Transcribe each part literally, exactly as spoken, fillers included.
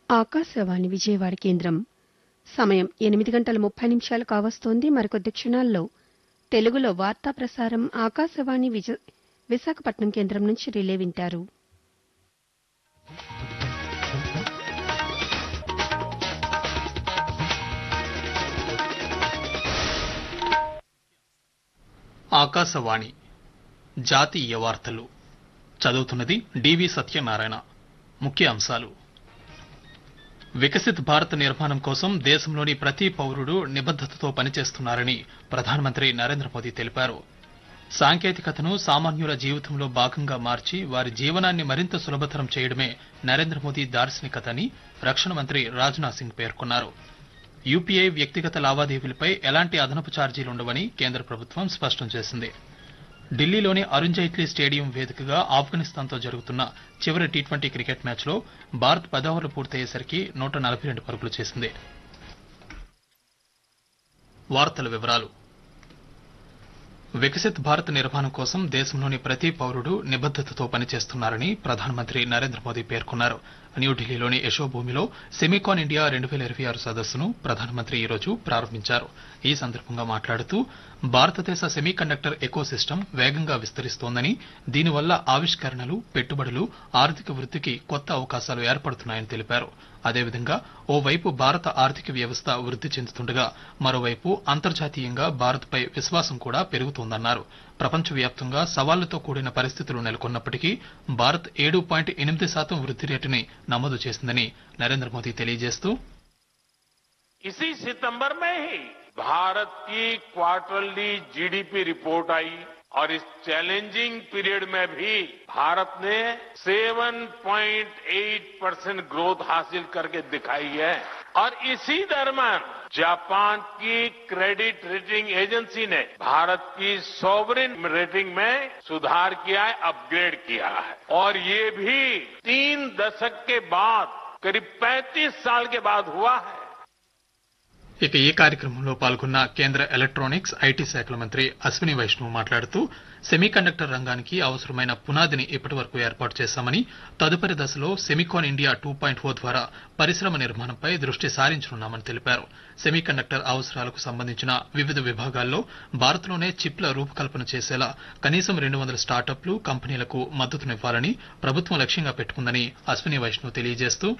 ఆకాశవాణి విజయవాడ కేంద్రం సమయం ఎనిమిది గంటల ముప్పై నిమిషాలు కావస్తోంది. మరికొద్ది క్షణాల్లో తెలుగులో వార్తా ప్రసారం ఆకాశవాణి విజ విశాఖపట్నం కేంద్రం నుంచి రిలే వింటారు. ఆకాశవాణి జాతీయ వార్తలు చదువుతున్నది డివి సత్యనారాయణ. ముఖ్య అంశాలు: వికసిత్ భారత్ నిర్మాణం కోసం దేశంలోని ప్రతి పౌరుడు నిబద్దతతో పనిచేస్తున్నారని ప్రధానమంత్రి నరేంద్ర మోదీ తెలిపారు. సాంకేతికతను సామాన్యుల జీవితంలో భాగంగా మార్చి వారి జీవనాన్ని మరింత సులభతరం చేయడమే నరేంద్ర మోదీ దార్శనికత అని రక్షణ మంత్రి రాజ్నాథ్ సింగ్ పేర్కొన్నారు. యూపీఐ వ్యక్తిగత లావాదేవీలపై ఎలాంటి అదనపు ఛార్జీలుండవని కేంద్ర ప్రభుత్వం స్పష్టం చేసింది. ఢిల్లీలోని అరుణ్ జైట్లీ స్టేడియం వేదికగా ఆఫ్ఘనిస్తాన్తో జరుగుతున్న చివరి టీ ట్వంటీ క్రికెట్ మ్యాచ్లో భారత్ పది ఓవర్లు పూర్తయ్యేసరికి నూట నలభై రెండు పరుగులు చేసింది. వార్తల వివరాలు: వికసిత్ భారత్ నిర్మాణం కోసం దేశంలోని ప్రతి పౌరుడు నిబద్దతతో పనిచేస్తున్నారని ప్రధానమంత్రి నరేంద్ర మోదీ పేర్కొన్నారు. న్యూఢిల్లీలోని యశోభూమిలో సెమికాన్ ఇండియా రెండు వేల ఇరవై ఆరు సదస్సును ప్రధానమంత్రి ఈ రోజు ప్రారంభించారు. ఈ సందర్భంగా మాట్లాడుతూ భారతదేశ సెమీకండక్టర్ ఎకోసిస్టమ్ వేగంగా విస్తరిస్తోందని, దీనివల్ల ఆవిష్కరణలు, పెట్టుబడులు, ఆర్థిక వృద్ధికి కొత్త అవకాశాలు ఏర్పడుతున్నాయని తెలిపారు. అదేవిధంగా ఓవైపు భారత ఆర్థిక వ్యవస్థ వృద్ధి చెందుతుండగా మరోవైపు అంతర్జాతీయంగా భారత్పై విశ్వాసం కూడా పెరుగుతోందన్నారు. ప్రపంచవ్యాప్తంగా సవాళ్లతో కూడిన పరిస్థితులు నెలకొన్నప్పటికీ భారత్ ఏడు పాయింట్ ఎనిమిది శాతం వృద్ధి రేటుని నమోదు చేసిందని నరేంద్ర మోదీ తెలియజేస్తూ, इसी सितंबर में ही भारत की क्वार्टरली जीडीपी रिपोर्ट आई और इस चैलेंजिंग पीरियड में भी भारत ने सात पॉइंट आठ परसेंट ग्रोथ हासिल करके दिखाई है. और इसी दरम्यान जापान की क्रेडिट रेटिंग एजेंसी ने भारत की सॉवरेन रेटिंग में सुधार किया है, अपग्रेड किया है. और ये भी तीन दशक के बाद, करीब पैंतीस साल के बाद हुआ है. ఇక ఈ కార్యక్రమంలో పాల్గొన్న కేంద్ర ఎలక్ట్రానిక్స్, ఐటీ శాఖల మంత్రి అశ్విని వైష్ణవ్ మాట్లాడుతూ సెమీకండక్టర్ రంగానికి అవసరమైన పునాదిని ఇప్పటి వరకు ఏర్పాటు చేశామని, తదుపరి దశలో సెమికాన్ ఇండియా టూ పాయింట్ ఓ ద్వారా పరిశ్రమ నిర్మాణంపై దృష్టి సారించనున్నామని తెలిపారు. సెమీకండక్టర్ అవసరాలకు సంబంధించిన వివిధ విభాగాల్లో భారత్లోనే చిప్ల రూపకల్పన చేసేలా కనీసం రెండు వందల స్టార్టప్లు, కంపెనీలకు మద్దతునివ్వాలని ప్రభుత్వం లక్ష్యంగా పెట్టుకుందని అశ్విని వైష్ణవ్ తెలియజేస్తూ,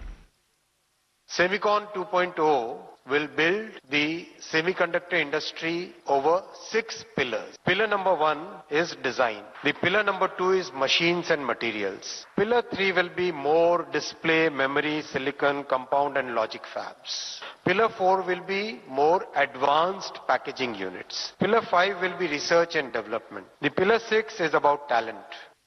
Semicon two point oh will build the semiconductor industry over six pillars. Pillar number one is design. The pillar number two is machines and materials. Pillar three will be more display, memory, silicon, compound and logic fabs. Pillar four will be more advanced packaging units. Pillar five will be research and development. The pillar six is about talent.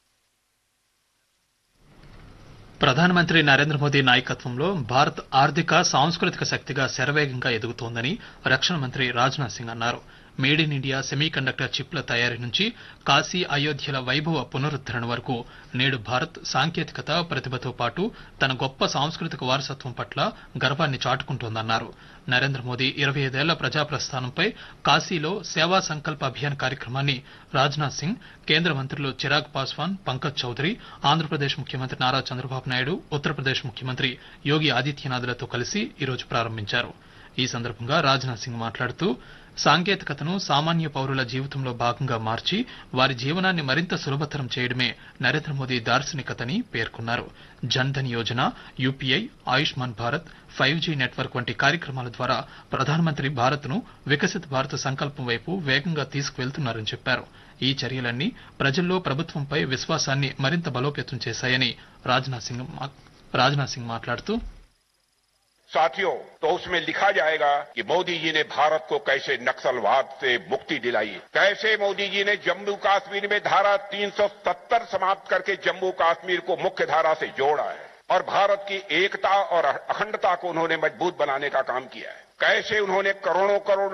ప్రధానమంత్రి నరేంద్ర మోదీ నాయకత్వంలో భారత్ ఆర్థిక, సాంస్కృతిక శక్తిగా శరవేగంగా ఎదుగుతోందని రక్షణ మంత్రి రాజ్నాథ్ సింగ్ అన్నారు. Made in India semiconductor చిప్ల తయారీ నుంచి కాశీ, అయోధ్యల వైభవ పునరుద్దరణ వరకు నేడు భారత్ సాంకేతికత, ప్రతిభతో పాటు తన గొప్ప సాంస్కృతిక వారసత్వం పట్ల గర్వాన్ని చాటుకుంటోందన్నారు. నరేంద్ర మోదీ ఇరవై ఐదేళ్ల ప్రజాప్రస్థానంపై కాశీలో సేవా సంకల్ప అభియాన్ కార్యక్రమాన్ని రాజ్నాథ్ సింగ్, కేంద్ర మంత్రులు చిరాగ్ పాస్వాన్, పంకజ్ చౌదరి, ఆంధ్రప్రదేశ్ ముఖ్యమంత్రి నారా చంద్రబాబు నాయుడు, ఉత్తరప్రదేశ్ ముఖ్యమంత్రి యోగి ఆదిత్యనాథ్లతో కలిసి ఈరోజు ప్రారంభించారు. ఈ సందర్భంగా రాజ్నాథ్ సింగ్ మాట్లాడుతూ సాంకేతికతను సామాన్య పౌరుల జీవితంలో భాగంగా మార్చి వారి జీవనాన్ని మరింత సులభతరం చేయడమే నరేంద్ర మోదీ దార్శనికతని పేర్కొన్నారు. Jan Dhan Yojana, UPI, Ayushman Bharat, five G network వంటి కార్యక్రమాల ద్వారా ప్రధానమంత్రి భారత్ను వికసిత్ భారత్ సంకల్పం వైపు వేగంగా తీసుకువెళ్తున్నారని చెప్పారు. ఈ చర్యలన్నీ ప్రజల్లో ప్రభుత్వంపై విశ్వాసాన్ని మరింత బలోపేతం చేశాయని రాజ్నాథ్ సింగ్ రాజ్నాథ్ సింగ్ మాట్లాడుతూ, साथियों, तो उसमें लिखा जाएगा कि मोदी जी ने भारत को कैसे नक्सलवाद से मुक्ति दिलाई, कैसे मोदी जी ने जम्मू कश्मीर में धारा तीन सौ सत्तर समाप्त करके जम्मू कश्मीर को मुख्य धारा से जोड़ा है और भारत की एकता और अखंडता को उन्होंने मजबूत बनाने का काम किया है, कैसे उन्होंने करोड़ों करोड़